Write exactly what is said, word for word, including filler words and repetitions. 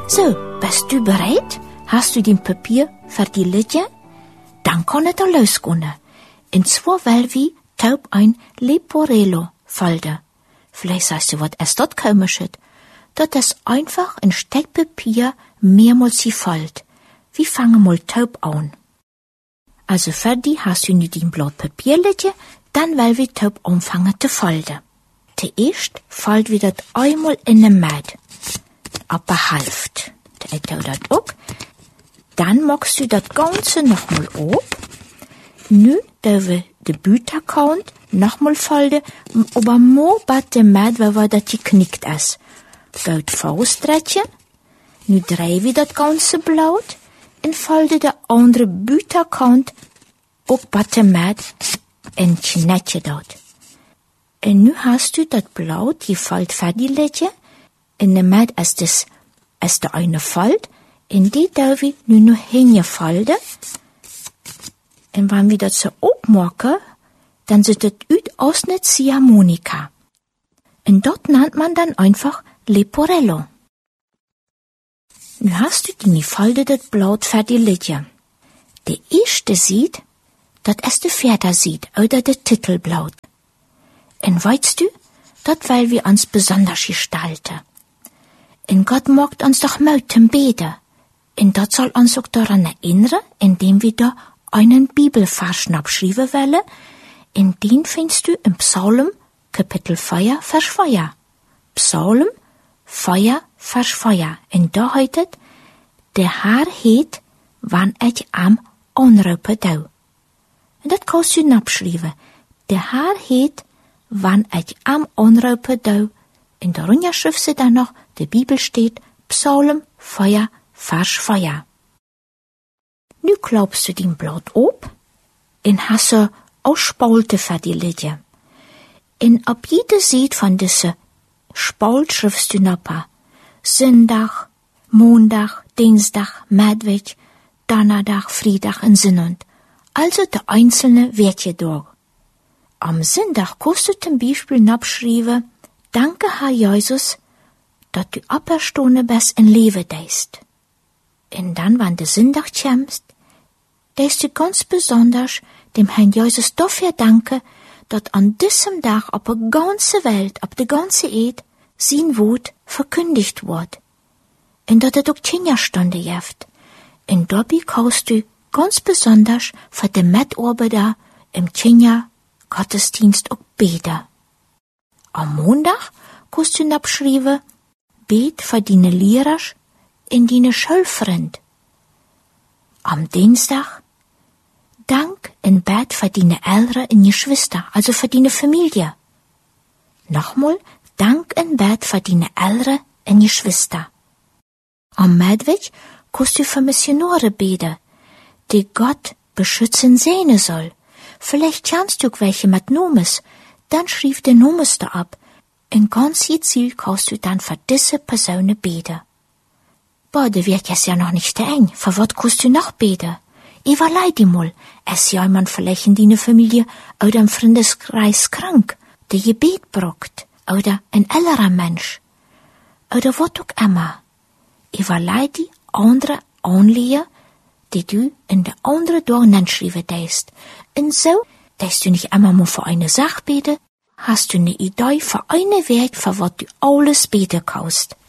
So, bist du bereit? Hast du den Papier für die liedje? Dan kan het al loskomen. En zwar weil wir taub ein Leporello falde. Vielleicht sagst du, was ist das komisches? Das ist einfach ein Stück Papier mehrmals gefaltet. Wir fangen mal taub an. Also für die hast du nu den Blatt Papier liedje, dann weil wir taub anfangen zu falten. Zuerst fällt wir das einmal in den Maat. Ab der Hälfte. Ich tue das auch. Dann machst du das Ganze nochmal ab. Nu, da wir den Büterkant nochmal falten, aber mo bat der Maat, weil das geknickt ist. Goud faustreetje. Nu draaien we dat ganze Blatt en falden de andere buitenkant ook bij de maat en knet je dat. En nu hast du dat Blatt gefaltet fertig leggen en de maat is dus is de eine falt en die darf we nu nog hingefalden. En wanneer we dat zo opmaken, dan ziet het uit als een ziehharmonica. En dat nennt man dan einfach Leporello. Nu hast du die gefaltete Blatt fertig liegen. De erste sieht, dat ist de Vater sieht, oder de Titelblatt. En weißt du, dat weil wir uns besonders gestalten. En Gott mag uns doch möchten beten. En dat soll uns auch daran erinnern, indem wir da einen Bibelvers abschreiben wollen. En den findest du im Psalm, Kapitel vier, Vers vier. Psalm vier, Vers vier. En daar heet het, de Heer heet, wanneer ik hem aanroepen doe. En dat kan je opschrijven. De Heer heet, wanneer ik hem aanroepen doe. In de Runja-schrift zit dan nog, de Bibel steht, Psalm vier, Vers vier. Nu klappst du den Blatt op, en hast du auch Spalte für die liegen. En op jede Seite von diese Spalt schriftst du nappa. Sonntag, Montag, Dienstag, Mittwoch, Donnerdag, Freitag en Sonntag. Also de einzelne Wörtje durch. Am Sonntag kannst du zum Beispiel abschreiben, danke Herr Jesus, dat du auferstanden bist en Leben deist. En dann, wann de Sonntag kommst, deist du ganz besonders dem Herrn Jesus dafür danke, dat an diesem Tag op der ganze Welt, op de ganze Erde, sein Wort verkündigt wird. En dat het ook Kinderstunde jeft. En dabei kannst du ganz besonders für die Mitarbeiter im Kinder Gottesdienst auch beten. Am Montag kannst du abschreiben, bet für deine Lehrer und deine Schulfreund. Am Dienstag, dank en bet für deine Eltern und Geschwister, also für deine Familie. Nochmal, dank en bet für deine Eltern und Geschwister. Am Mittwoch kannst du für Missionare beten, die Gott beschützen sehnen soll. Vielleicht kannst du auch welche mit Nomes, dann schrieb der Nomes da ab. In ganz Ziel kannst du dann für diese Personen beten. Boah, der wird jetzt ja noch nicht eng. Für was kannst du noch beten? Überlei dir mal, ist ja jemand vielleicht in deiner Familie oder im Freundeskreis krank, der Gebet braucht, oder ein älterer Mensch, oder was auch immer. Überlei die andere Anliegen, die du in der anderen Tag nachschreiben deist. Und so, dass du nicht einmal mal für eine Sache beten, hast du eine Idee für eine Weg, für was du alles beten kannst.